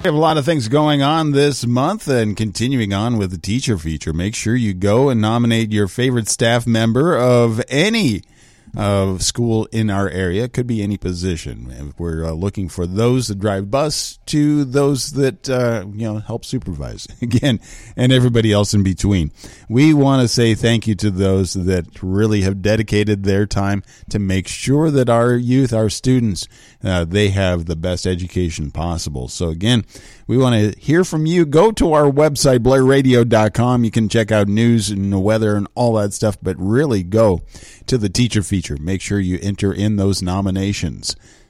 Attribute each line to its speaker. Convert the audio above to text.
Speaker 1: We have a lot of things going on this month, and continuing on with the teacher feature. Make sure you go and nominate your favorite staff member of any school in our area. It could be any position. We're looking for those that drive bus to those that help supervise again, and everybody else in between. We want to say thank you to those that really have dedicated their time to make sure that our youth, our students, they have the best education possible. So again, we want to hear from you. Go to our website, blairradio.com. You can check out news and the weather and all that stuff, but really go to the teacher feature. Make sure you enter in those nominations.